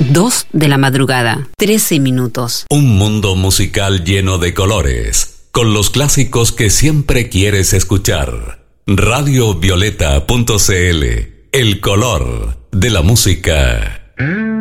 2 de la madrugada, 13 minutos. Un mundo musical lleno de colores, con los clásicos que siempre quieres escuchar. Radiovioleta.cl, el color de la música.